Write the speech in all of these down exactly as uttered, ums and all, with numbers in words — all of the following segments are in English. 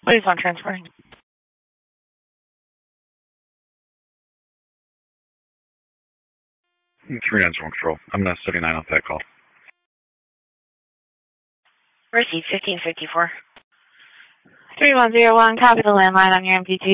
Please on transferring. three nine zero control. I'm not seventy-nine off that call. Receive fifteen fifty-four. three one zero one, copy the landline on your M P T.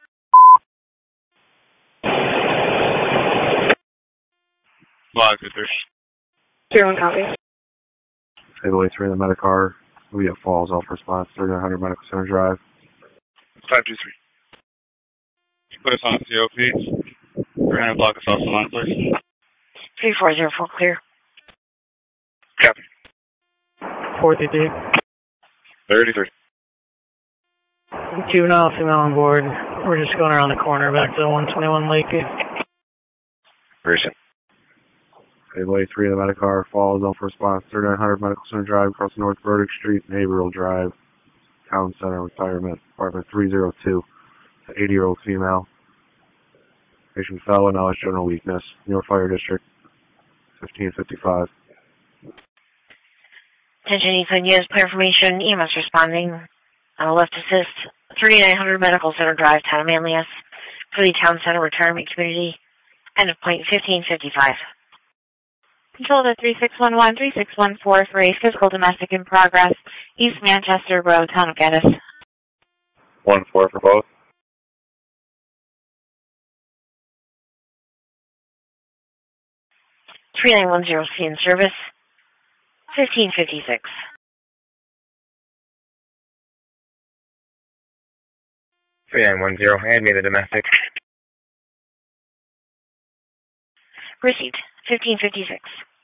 five two three. zero one copy. Table A three in the Medicar. We have Falls off response, thirty-nine hundred Medical Center Drive. five two three. Put us on a C O P. We're going to block us off the line, please. three four zero four, clear. Copy. four three three. thirty-three. Juvenile, female on board. We're just going around the corner back to one twenty-one Lakeview. Recent. Table A three in the Medicar. Falls off response, thirty-nine hundred Medical Center Drive, across North Burdick Street, Haverhill Drive, Town Center Retirement, apartment three oh two. eighty-year-old female. Patient fell with knowledge general weakness. New York Fire District, fifteen fifty-five. Attention, Ethan, U S Player Information, E M S responding. On the left assist, thirty-nine hundred Medical Center Drive, Town of Manlius, for the Town Center Retirement Community. End of point fifteen fifty-five. Control to three six one one, three six one four for a physical domestic in progress, East Manchester Road, Town of Geddes. one four for both. three nine one zero C in service, fifteen fifty-six. three nine one zero, hand me the domestic. Received, fifteen fifty-six.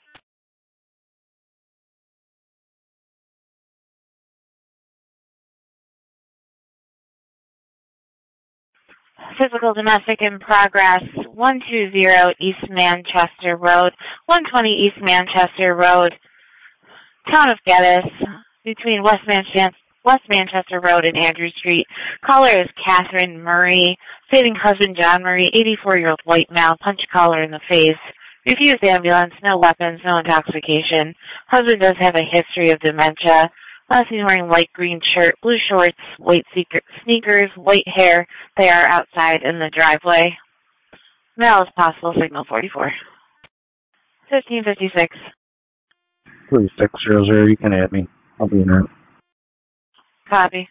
Physical domestic in progress, one two zero East Manchester Road, one twenty East Manchester Road, Town of Geddes, between West Manchester, West Manchester Road and Andrew Street. Caller is Catherine Murray, stating husband John Murray, eighty-four-year-old white male, punch collar in the face. Refused ambulance, no weapons, no intoxication. Husband does have a history of dementia. Last he's wearing light green shirt, blue shorts, white sneakers, white hair. They are outside in the driveway. Mail is possible, signal forty-four. fifteen fifty-six. three six zero zero, you can add me. I'll be in there. Copy.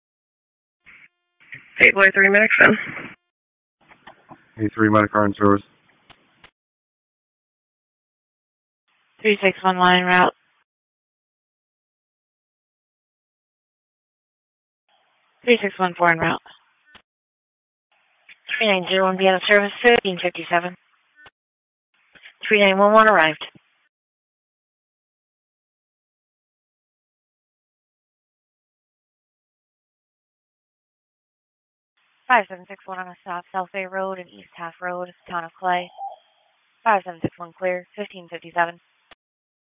eight boy three Max then. A three Medicar in service. three six one one en route. three six one four en route. three nine zero one be out of service, fifteen fifty-seven. three nine one one arrived. five seven six one on a stop, South Bay Road and East Half Road, Town of Clay. five seven six one clear, fifteen fifty-seven.